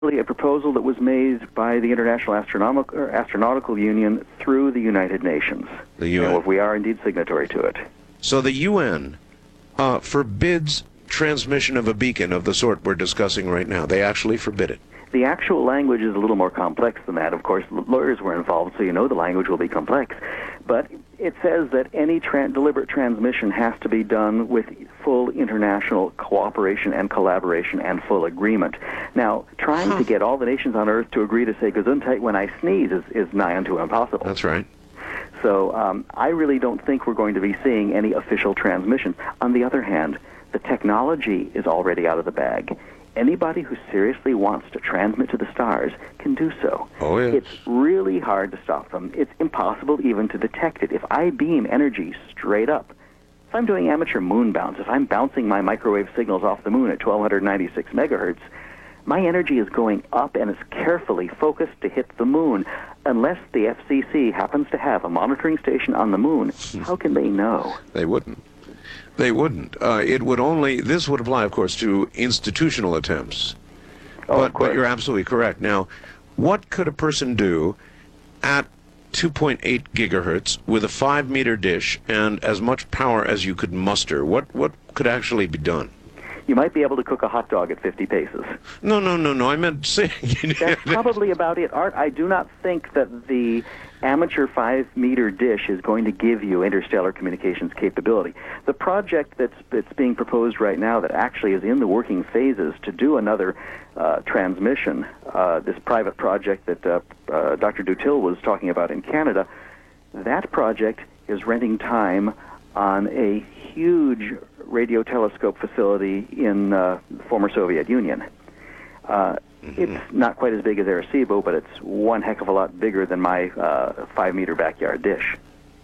a proposal that was made by the International Astronautical Union through the United Nations. The UN. And we are indeed signatory to it. So the UN forbids transmission of a beacon of the sort we're discussing right now. They actually forbid it. The actual language is a little more complex than that. Of course, lawyers were involved, so you know the language will be complex. But it says that any deliberate transmission has to be done with full international cooperation and collaboration and full agreement. Now, trying to get all the nations on Earth to agree to say Gesundheit when I sneeze is nigh unto impossible. That's right. So I really don't think we're going to be seeing any official transmission. On the other hand, the technology is already out of the bag. Anybody who seriously wants to transmit to the stars can do so. Oh, yes. It's really hard to stop them. It's impossible even to detect it. If I beam energy straight up, if I'm doing amateur moon bounce, if I'm bouncing my microwave signals off the moon at 1296 megahertz, my energy is going up and it's carefully focused to hit the moon. Unless the FCC happens to have a monitoring station on the moon, how can they know? They wouldn't. They wouldn't. It would only, this would apply, of course, to institutional attempts. But you're absolutely correct. Now, what could a person do at 2.8 gigahertz with a 5-meter dish and as much power as you could muster? What could actually be done? You might be able to cook a hot dog at 50 paces. No. I meant saying... That's probably about it. Art, I do not think that the amateur 5-meter dish is going to give you interstellar communications capability. The project that's being proposed right now that actually is in the working phases to do another transmission, this private project that Dr. Dutil was talking about in Canada, that project is renting time on a huge radio telescope facility in the former Soviet Union. It's not quite as big as Arecibo, but it's one heck of a lot bigger than my 5-meter backyard dish.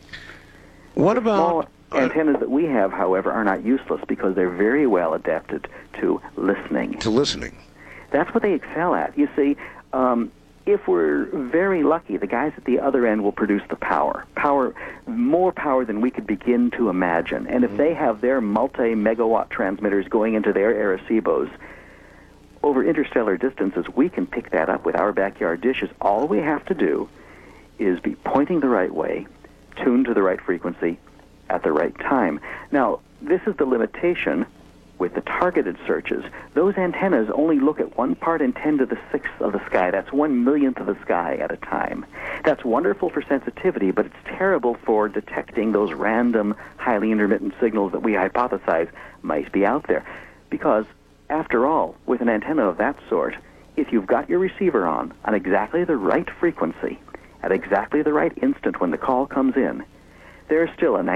What about... Small antennas that we have, however, are not useless because they're very well adapted to listening. To listening. That's what they excel at. You see, if we're very lucky, the guys at the other end will produce the power, more power than we could begin to imagine. And if they have their multi-megawatt transmitters going into their Arecibos, over interstellar distances, we can pick that up with our backyard dishes. All we have to do is be pointing the right way, tuned to the right frequency, at the right time. Now, this is the limitation with the targeted searches. Those antennas only look at 1 part in 10 to the 6th of the sky. That's 1/1,000,000th of the sky at a time. That's wonderful for sensitivity, but it's terrible for detecting those random, highly intermittent signals that we hypothesize might be out there. Because, after all, with an antenna of that sort, if you've got your receiver on exactly the right frequency, at exactly the right instant when the call comes in, there's still a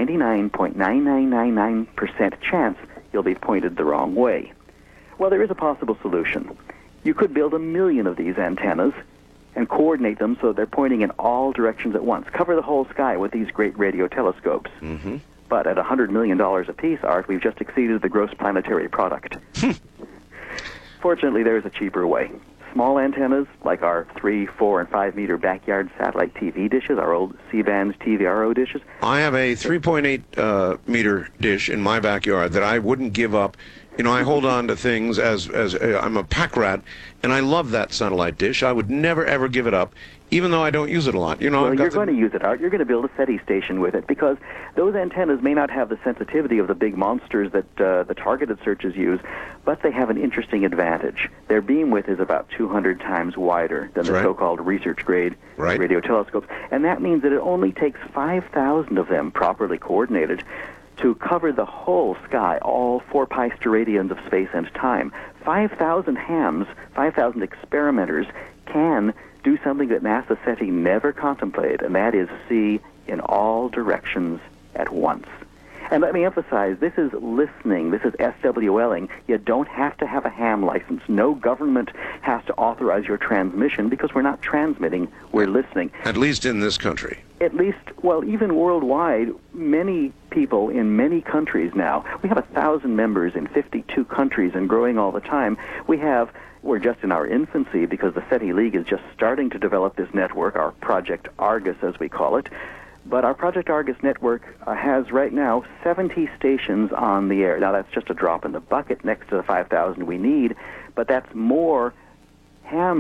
99.9999% chance you'll be pointed the wrong way. Well, there is a possible solution. You could build 1,000,000 of these antennas and coordinate them so they're pointing in all directions at once. Cover the whole sky with these great radio telescopes. But at $100 million apiece, Art, we've just exceeded the gross planetary product. Fortunately, there's a cheaper way. Small antennas, like our 3, 4, and 5-meter backyard satellite TV dishes, our old C-band TVRO dishes. I have a 3.8 meter dish in my backyard that I wouldn't give up. You know, I hold on to things as I'm a pack rat, and I love that satellite dish. I would never, ever give it up, even though I don't use it a lot. You know, well, you're going to use it, Art. You're going to build a SETI station with it, because those antennas may not have the sensitivity of the big monsters that the targeted searches use, but they have an interesting advantage. Their beam width is about 200 times wider than the so-called research-grade radio telescopes, and that means that it only takes 5,000 of them, properly coordinated, to cover the whole sky, all 4 pi steradians of space and time. 5,000 hams, 5,000 experimenters can do something that NASA SETI never contemplated, and that is see in all directions at once. And let me emphasize, this is listening. This is SWLing. You don't have to have a ham license. No government has to authorize your transmission because we're not transmitting, we're listening. At least in this country. At least, well, even worldwide, many people in many countries now, we have 1,000 members in 52 countries and growing all the time. We're just in our infancy because the SETI League is just starting to develop this network, our Project Argus, as we call it. But our Project Argus network has right now 70 stations on the air. Now, that's just a drop in the bucket next to the 5,000 we need, but that's more hammer